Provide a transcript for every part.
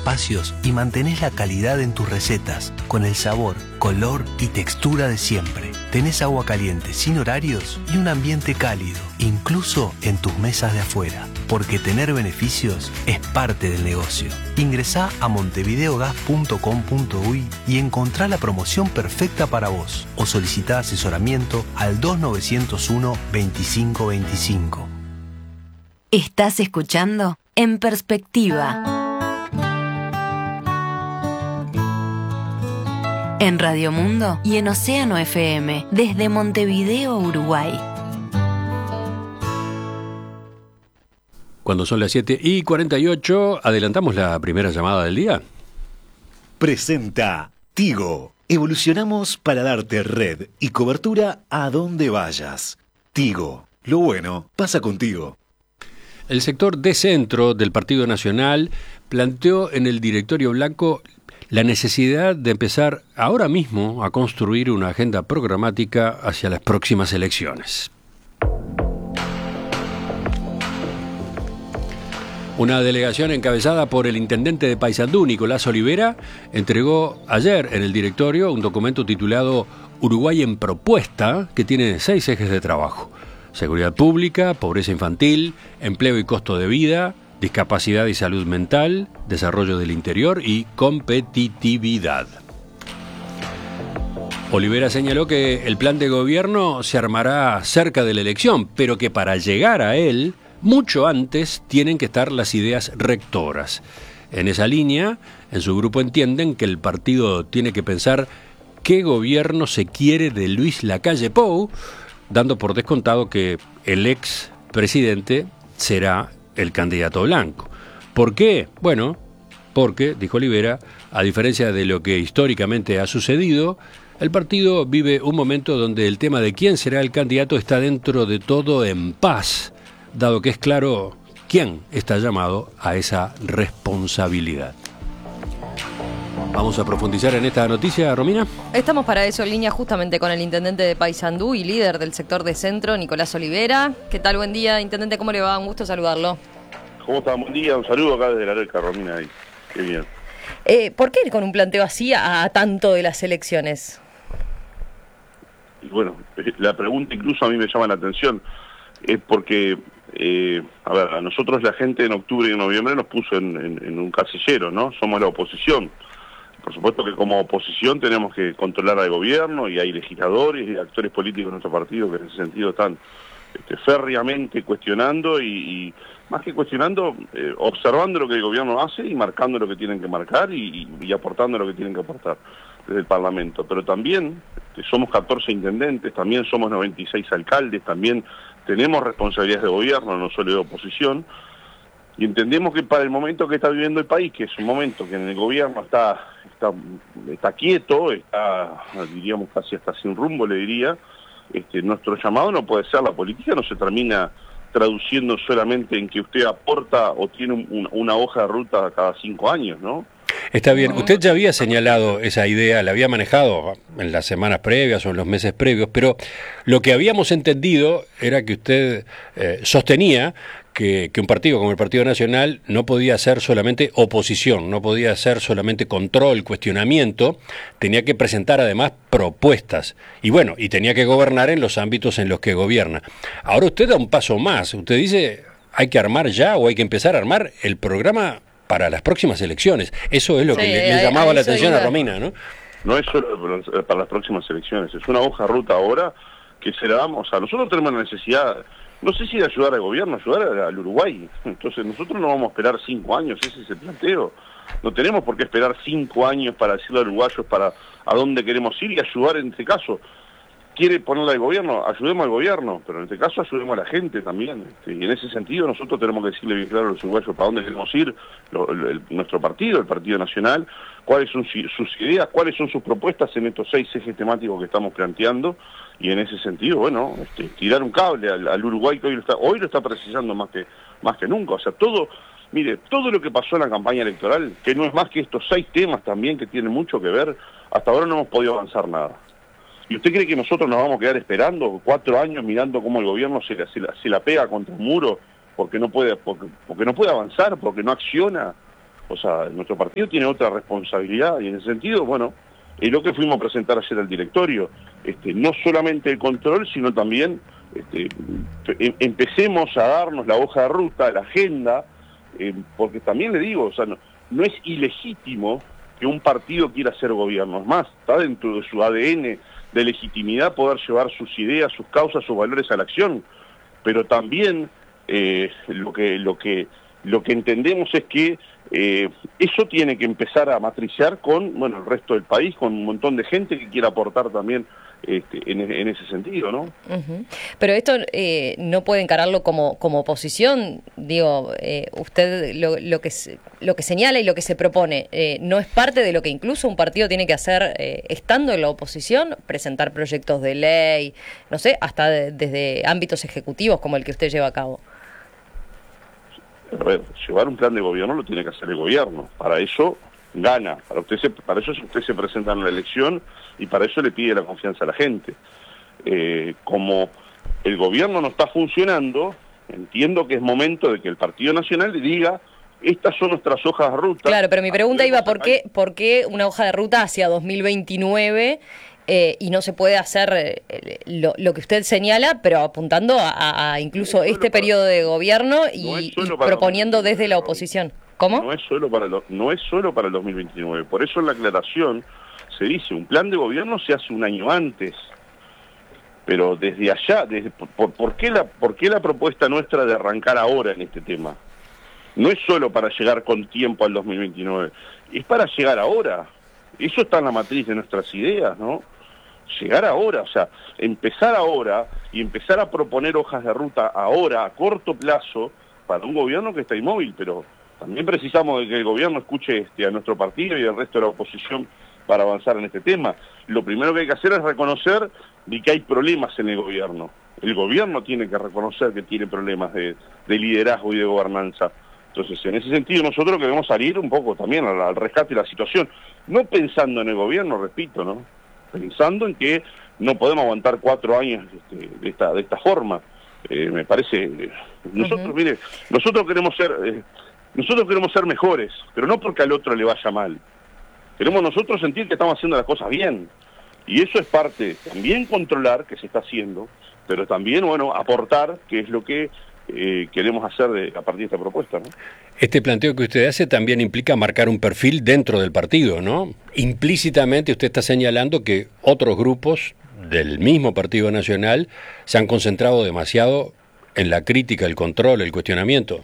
espacios y mantenés la calidad en tus recetas, con el sabor, color y textura de siempre. Tenés agua caliente sin horarios y un ambiente cálido, incluso en tus mesas de afuera. Porque tener beneficios es parte del negocio. Ingresá a montevideogas.com.uy y encontrá la promoción perfecta para vos. O solicitá asesoramiento al 2901-2525. Estás escuchando En Perspectiva. En Radio Mundo y en Océano FM, desde Montevideo, Uruguay. Cuando son las 7:48, adelantamos la primera llamada del día. Presenta Tigo. Evolucionamos para darte red y cobertura a donde vayas. Tigo. Lo bueno pasa contigo. El sector de centro del Partido Nacional planteó en el directorio blanco la necesidad de empezar ahora mismo a construir una agenda programática hacia las próximas elecciones. Una delegación encabezada por el intendente de Paysandú, Nicolás Olivera, entregó ayer en el directorio un documento titulado Uruguay en Propuesta, que tiene 6 ejes de trabajo: seguridad pública, pobreza infantil, empleo y costo de vida, discapacidad y salud mental, desarrollo del interior y competitividad. Olivera señaló que el plan de gobierno se armará cerca de la elección, pero que para llegar a él, mucho antes tienen que estar las ideas rectoras. En esa línea, en su grupo entienden que el partido tiene que pensar qué gobierno se quiere de Luis Lacalle Pou, dando por descontado que el ex presidente será el candidato blanco. ¿Por qué? Bueno, porque, dijo Olivera, a diferencia de lo que históricamente ha sucedido, el partido vive un momento donde el tema de quién será el candidato está dentro de todo en paz, dado que es claro quién está llamado a esa responsabilidad. Vamos a profundizar en esta noticia, Romina. Estamos para eso en línea justamente con el intendente de Paysandú y líder del sector de centro, Nicolás Olivera. ¿Qué tal? Buen día, intendente, ¿cómo le va? Un gusto saludarlo. ¿Cómo está? Buen día, un saludo acá desde la Areca, Romina. Ahí. Qué bien. ¿Por qué ir con un planteo así a tanto de las elecciones? Y bueno, la pregunta incluso a mí me llama la atención, es porque, a nosotros la gente en octubre y en noviembre nos puso en un casillero, ¿no? Somos la oposición. Por supuesto que como oposición tenemos que controlar al gobierno y hay legisladores y actores políticos de nuestro partido que en ese sentido están férreamente cuestionando y más que cuestionando, observando lo que el gobierno hace y marcando lo que tienen que marcar y aportando lo que tienen que aportar desde el Parlamento. Pero también somos 14 intendentes, también somos 96 alcaldes, también tenemos responsabilidades de gobierno, no solo de oposición. Y entendemos que para el momento que está viviendo el país, que es un momento que en el gobierno está quieto, está, diríamos, casi hasta sin rumbo, le diría, nuestro llamado no puede ser, la política no se termina traduciendo solamente en que usted aporta o tiene una hoja de ruta cada 5 años, ¿no? Está bien, usted ya había señalado esa idea, la había manejado en las semanas previas o en los meses previos, pero lo que habíamos entendido era que usted sostenía que un partido como el Partido Nacional no podía ser solamente oposición, no podía ser solamente control, cuestionamiento, tenía que presentar además propuestas y bueno, y tenía que gobernar en los ámbitos en los que gobierna. Ahora usted da un paso más, usted dice hay que armar ya o hay que empezar a armar el programa para las próximas elecciones. Eso es lo que le llamaba la atención a Romina, ¿no? No es solo para las próximas elecciones, es una hoja de ruta ahora que se la damos a... Nosotros tenemos la necesidad, no sé si de ayudar al gobierno, ayudar al Uruguay. Entonces nosotros no vamos a esperar 5 años, ese es el planteo. No tenemos por qué esperar 5 años para decirle a los uruguayos para a dónde queremos ir y ayudar en este caso. Quiere ponerle al gobierno, ayudemos al gobierno, pero en este caso ayudemos a la gente también. Y en ese sentido nosotros tenemos que decirle bien claro a los uruguayos para dónde queremos ir, nuestro partido, el Partido Nacional, cuáles son sus ideas, cuáles son sus propuestas en estos 6 ejes temáticos que estamos planteando, y en ese sentido, bueno, tirar un cable al Uruguay que hoy lo está precisando más que nunca. O sea, todo lo que pasó en la campaña electoral, que no es más que estos 6 temas también que tienen mucho que ver, hasta ahora no hemos podido avanzar nada. ¿Y usted cree que nosotros nos vamos a quedar esperando 4 años mirando cómo el gobierno se la pega contra un muro porque no puede avanzar, porque no acciona? O sea, nuestro partido tiene otra responsabilidad y en ese sentido, bueno, es lo que fuimos a presentar ayer al directorio. No solamente el control, sino también empecemos a darnos la hoja de ruta, la agenda, porque también le digo, o sea, no es ilegítimo que un partido quiera hacer gobierno. Es más, está dentro de su ADN de legitimidad poder llevar sus ideas, sus causas, sus valores a la acción. Pero también lo que entendemos es que eso tiene que empezar a matriciar con, bueno, el resto del país, con un montón de gente que quiera aportar también en ese sentido, ¿no? Pero esto no puede encararlo como oposición, digo, usted lo que señala y lo que se propone, ¿no es parte de lo que incluso un partido tiene que hacer estando en la oposición? Presentar proyectos de ley, no sé, hasta desde ámbitos ejecutivos como el que usted lleva a cabo. A ver, llevar un plan de gobierno lo tiene que hacer el gobierno. Para eso gana, para eso usted se presenta en la elección y para eso le pide la confianza a la gente. Como el gobierno no está funcionando, entiendo que es momento de que el Partido Nacional le diga: estas son nuestras hojas de ruta. Claro, pero mi pregunta iba, ¿por qué una hoja de ruta hacia 2029 y no se puede hacer lo que usted señala, pero apuntando a incluso este periodo de gobierno y proponiendo desde la oposición? ¿Cómo? No es solo para el 2029. Por eso en la aclaración se dice, un plan de gobierno se hace un año antes. Pero desde allá, ¿por qué la propuesta nuestra de arrancar ahora en este tema? No es solo para llegar con tiempo al 2029, es para llegar ahora. Eso está en la matriz de nuestras ideas, ¿no? Llegar ahora, o sea, empezar ahora y empezar a proponer hojas de ruta ahora, a corto plazo, para un gobierno que está inmóvil, pero también precisamos de que el gobierno escuche a nuestro partido y al resto de la oposición para avanzar en este tema. Lo primero que hay que hacer es reconocer de que hay problemas en el gobierno. El gobierno tiene que reconocer que tiene problemas de liderazgo y de gobernanza. Entonces, en ese sentido, nosotros queremos salir un poco también al rescate de la situación, no pensando en el gobierno, repito, ¿no? Pensando en que no podemos aguantar 4 años de esta forma. Me parece, nosotros, mire, nosotros queremos ser mejores, pero no porque al otro le vaya mal. Queremos nosotros sentir que estamos haciendo las cosas bien. Y eso es parte, también controlar que se está haciendo, pero también, bueno, aportar, que es lo que queremos hacer a partir de esta propuesta, ¿no? Este planteo que usted hace también implica marcar un perfil dentro del partido, ¿no? Implícitamente usted está señalando que otros grupos del mismo Partido Nacional se han concentrado demasiado en la crítica, el control, el cuestionamiento.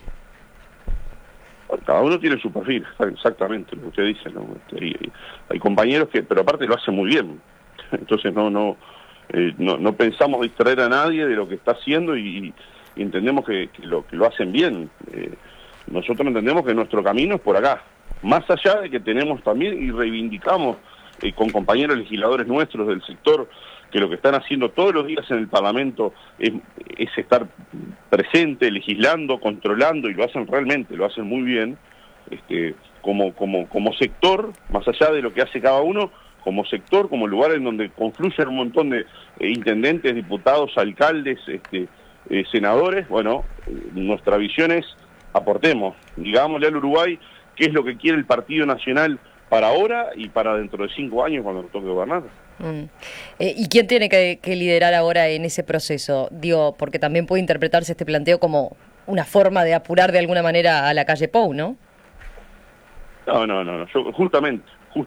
Cada uno tiene su perfil, exactamente lo que usted dice, ¿no? Hay compañeros pero aparte lo hacen muy bien. Entonces no pensamos distraer a nadie de lo que está haciendo y entendemos que lo hacen bien. Nosotros entendemos que nuestro camino es por acá, más allá de que tenemos también y reivindicamos con compañeros legisladores nuestros del sector que lo que están haciendo todos los días en el Parlamento es estar presente, legislando, controlando, y lo hacen realmente, lo hacen muy bien, como sector, más allá de lo que hace cada uno, como sector, como lugar en donde confluyen un montón de intendentes, diputados, alcaldes, senadores. Bueno, nuestra visión es: aportemos, digámosle al Uruguay qué es lo que quiere el Partido Nacional para ahora y para dentro de 5 años cuando nos toque gobernar. ¿Y quién tiene que liderar ahora en ese proceso? Digo, porque también puede interpretarse este planteo como una forma de apurar de alguna manera a la calle Pou, ¿no? No. Yo, justamente.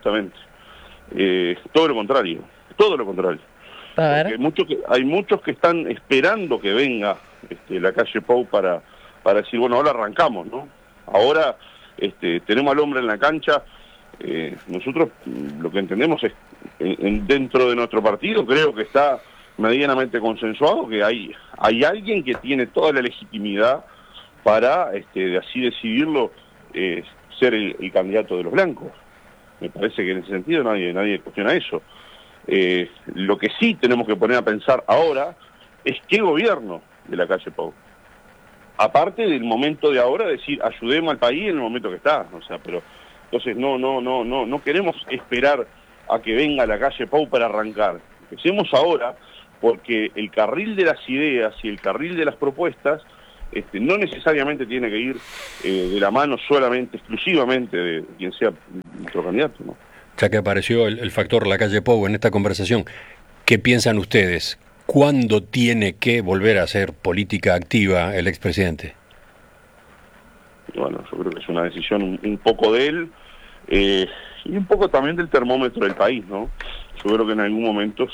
Todo lo contrario. A ver. Hay muchos que están esperando que venga la calle Pou para decir, bueno, ahora arrancamos, ¿no? Ahora tenemos al hombre en la cancha. Nosotros lo que entendemos es, dentro de nuestro partido, creo que está medianamente consensuado que hay alguien que tiene toda la legitimidad para, así decidirlo, ser el candidato de los blancos. Me parece que en ese sentido nadie cuestiona eso. Lo que sí tenemos que poner a pensar ahora es qué gobierno de la calle Pou. Aparte del momento de ahora, decir, ayudemos al país en el momento que está. O sea, pero entonces no queremos esperar a que venga la calle Pou para arrancar. Empecemos ahora, porque el carril de las ideas y el carril de las propuestas no necesariamente tiene que ir de la mano solamente, exclusivamente de quien sea nuestro candidato, ¿no? Ya que apareció el factor Lacalle Pou en esta conversación, ¿qué piensan ustedes? ¿Cuándo tiene que volver a hacer política activa el expresidente? Bueno, yo creo que es una decisión un poco de él y un poco también del termómetro del país, ¿no? Yo creo que en algún momento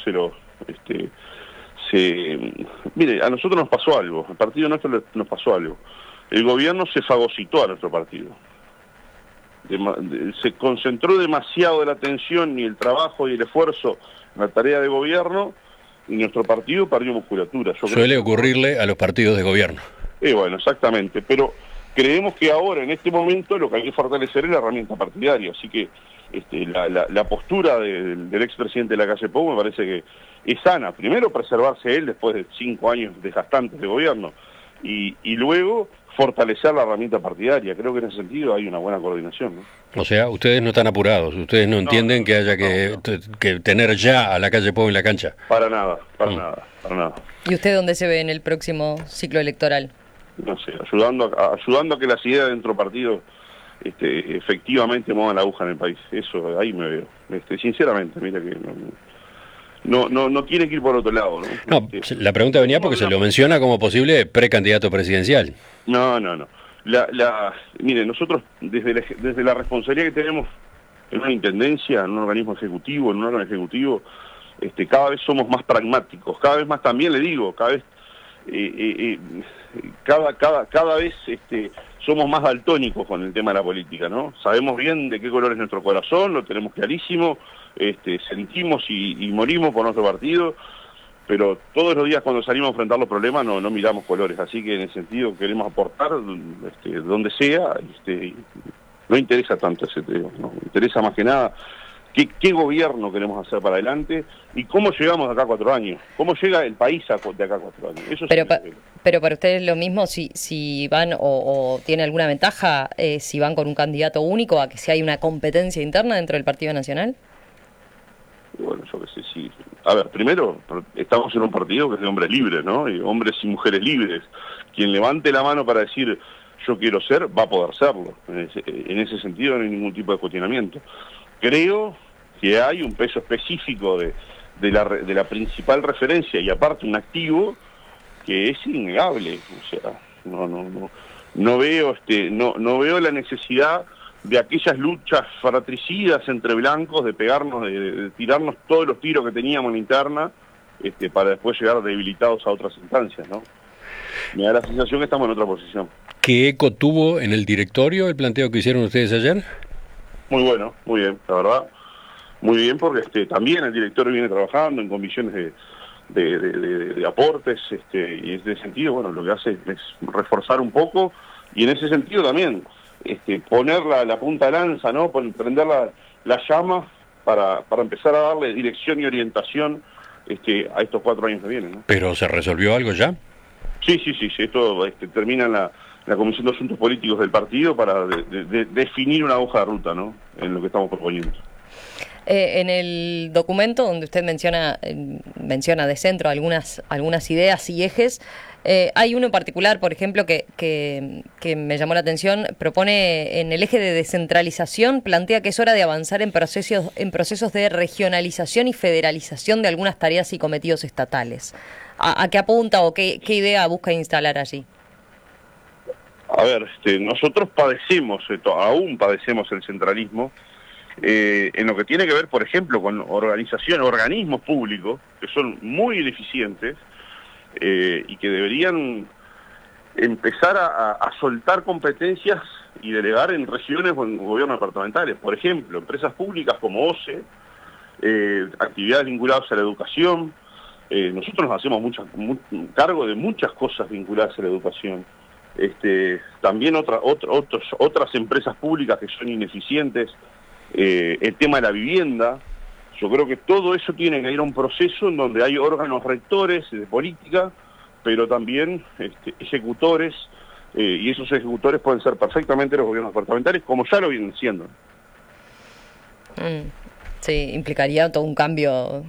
mire, a nosotros nos pasó algo, al partido nuestro nos pasó algo. El gobierno se fagocitó a nuestro partido. Se concentró demasiado de la atención y el trabajo y el esfuerzo en la tarea de gobierno y nuestro partido perdió musculatura. Suele ocurrirle a los partidos de gobierno. Bueno, exactamente, pero creemos que ahora, en este momento, lo que hay que fortalecer es la herramienta partidaria, así que la postura del expresidente de Lacalle Pou me parece que es sana. Primero, preservarse él después de 5 años desgastantes de gobierno y luego fortalecer la herramienta partidaria. Creo que en ese sentido hay una buena coordinación, ¿no? O sea, ustedes no están apurados, ustedes no entienden que haya que tener ya a Lacalle Pou en la cancha. Para nada, para nada. ¿Y usted dónde se ve en el próximo ciclo electoral? No sé, ayudando a que las ideas dentro del partido efectivamente muevan la aguja en el país. Eso, ahí me veo. Sinceramente, mira que no tiene que ir por otro lado, ¿no? No, la pregunta venía porque se lo menciona como posible precandidato presidencial. No. Mire, nosotros desde la responsabilidad que tenemos en una intendencia, en un organismo ejecutivo, en un órgano ejecutivo, cada vez somos más pragmáticos, cada vez más, también le digo, cada vez somos más daltónicos con el tema de la política, ¿no? Sabemos bien de qué color es nuestro corazón, lo tenemos clarísimo, sentimos y morimos por nuestro partido, pero todos los días cuando salimos a enfrentar los problemas no miramos colores, así que en ese sentido queremos aportar donde sea, no interesa tanto ese tema, ¿no? Interesa más que nada qué gobierno queremos hacer para adelante y cómo llegamos de acá a 4 años, cómo llega el país de acá a 4 años. Eso pero para ustedes lo mismo si van o tiene alguna ventaja si van con un candidato único a que si hay una competencia interna dentro del Partido Nacional. Bueno, yo qué sé, sí. A ver, primero, estamos en un partido que es de hombres libres, ¿no? Y hombres y mujeres libres. Quien levante la mano para decir yo quiero ser, va a poder serlo. En ese sentido no hay ningún tipo de cuestionamiento. Creo que hay un peso específico de la principal referencia y aparte un activo que es innegable. O sea, no veo la necesidad de aquellas luchas fratricidas entre blancos, de pegarnos, de tirarnos todos los tiros que teníamos en la interna, para después llegar debilitados a otras instancias, ¿no? Me da la sensación que estamos en otra posición. ¿Qué eco tuvo en el directorio el planteo que hicieron ustedes ayer? Muy bueno, muy bien, la verdad. Muy bien, porque también el directorio viene trabajando en comisiones de aportes, y en ese sentido, bueno, lo que hace es reforzar un poco, y en ese sentido también, poner la punta de lanza, ¿no? Prender la llama para empezar a darle dirección y orientación a estos 4 años que vienen, ¿no? ¿Pero se resolvió algo ya? Sí, esto termina en la Comisión de Asuntos Políticos del partido para definir una hoja de ruta, ¿no? En lo que estamos proponiendo. En el documento donde usted menciona de centro algunas ideas y ejes, hay uno en particular, por ejemplo, que me llamó la atención. Propone en el eje de descentralización, plantea que es hora de avanzar en procesos de regionalización y federalización de algunas tareas y cometidos estatales. ¿A qué apunta o qué idea busca instalar allí? A ver, nosotros aún padecemos el centralismo, en lo que tiene que ver, por ejemplo, con organismos públicos que son muy ineficientes y que deberían empezar a soltar competencias y delegar en regiones o en gobiernos departamentales. Por ejemplo, empresas públicas como OCE, actividades vinculadas a la educación. Nosotros nos hacemos cargo de muchas cosas vinculadas a la educación. También otras empresas públicas que son ineficientes, el tema de la vivienda. Yo creo que todo eso tiene que ir a un proceso en donde hay órganos rectores de política, pero también ejecutores, y esos ejecutores pueden ser perfectamente los gobiernos departamentales, como ya lo vienen siendo. Sí, implicaría todo un cambio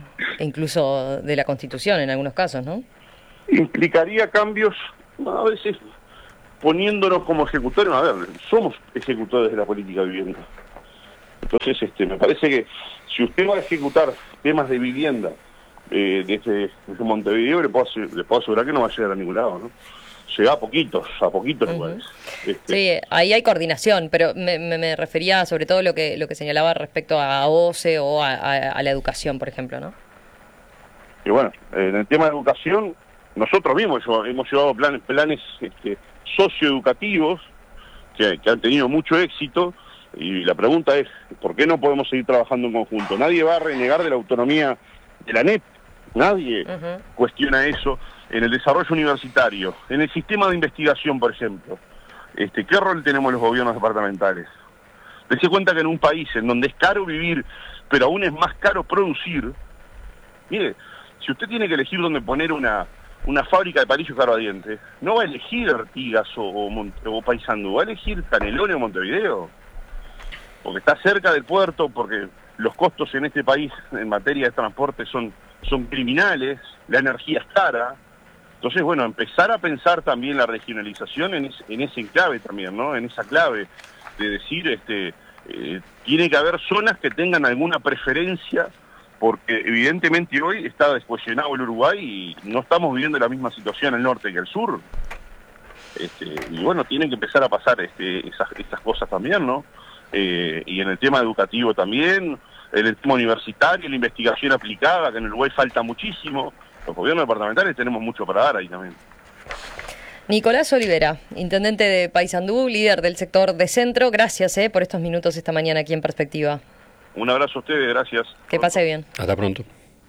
incluso de la Constitución en algunos casos, ¿no? Implicaría cambios, a veces poniéndonos como ejecutores. A ver, somos ejecutores de la política de vivienda. Entonces, me parece que si usted va a ejecutar temas de vivienda desde Montevideo, le puedo asegurar que no va a llegar a ningún lado, ¿no? Llega a poquitos lugares. Sí, ahí hay coordinación, pero me refería sobre todo lo que señalaba respecto a OCE o a la educación, por ejemplo, ¿no? Y bueno, en el tema de educación, nosotros mismos hemos llevado planes socioeducativos que han tenido mucho éxito, y la pregunta es, ¿por qué no podemos seguir trabajando en conjunto? Nadie va a renegar de la autonomía de la NEP, nadie cuestiona eso. En el desarrollo universitario, en el sistema de investigación, por ejemplo, ¿qué rol tenemos los gobiernos departamentales? Dese cuenta que en un país en donde es caro vivir, pero aún es más caro producir, mire, si usted tiene que elegir dónde poner una fábrica de palillos carbadientes, no va a elegir Artigas o Paysandú, va a elegir Canelones o Montevideo, porque está cerca del puerto, porque los costos en este país en materia de transporte son criminales, la energía es cara. Entonces, bueno, empezar a pensar también la regionalización en ese enclave también, ¿no? En esa clave de decir, tiene que haber zonas que tengan alguna preferencia, porque evidentemente hoy está descohesionado el Uruguay y no estamos viviendo la misma situación al norte que al sur. Y bueno, tienen que empezar a pasar esas cosas también, ¿no? Y en el tema educativo también, en el tema universitario, la investigación aplicada, que en el Uruguay falta muchísimo. Los gobiernos departamentales tenemos mucho para dar ahí también. Nicolás Olivera, intendente de Paysandú, líder del sector de centro, gracias por estos minutos esta mañana aquí en Perspectiva. Un abrazo a ustedes, gracias. Que pase bien. Hasta pronto.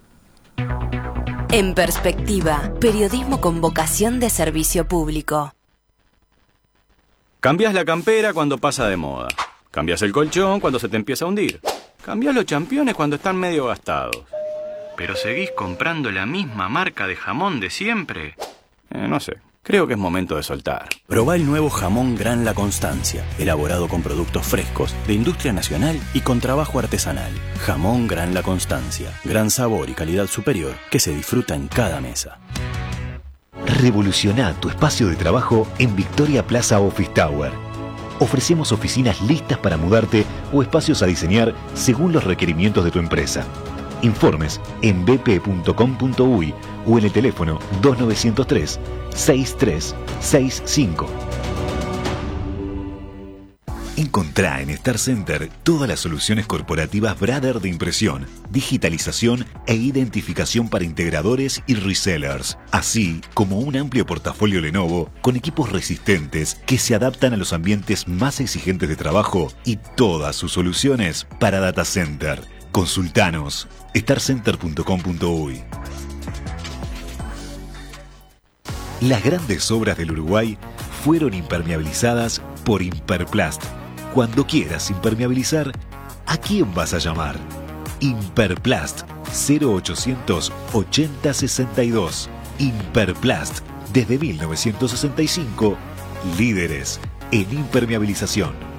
En Perspectiva, periodismo con vocación de servicio público. Cambias la campera cuando pasa de moda. Cambias el colchón cuando se te empieza a hundir. Cambias los championes cuando están medio gastados. ¿Pero seguís comprando la misma marca de jamón de siempre? No sé, creo que es momento de soltar. Probá el nuevo jamón Gran La Constancia, elaborado con productos frescos, de industria nacional y con trabajo artesanal. Jamón Gran La Constancia, gran sabor y calidad superior que se disfruta en cada mesa. Revoluciona tu espacio de trabajo en Victoria Plaza Office Tower. Ofrecemos oficinas listas para mudarte o espacios a diseñar según los requerimientos de tu empresa. Informes en bp.com.uy o en el teléfono 2903-6365. Encontrá en Star Center todas las soluciones corporativas Brother de impresión, digitalización e identificación para integradores y resellers, así como un amplio portafolio Lenovo con equipos resistentes que se adaptan a los ambientes más exigentes de trabajo y todas sus soluciones para data center. Consultanos, starcenter.com.uy. Las grandes obras del Uruguay fueron impermeabilizadas por Imperplast. Cuando quieras impermeabilizar, ¿a quién vas a llamar? Imperplast 0800 8062. Imperplast, desde 1965, líderes en impermeabilización.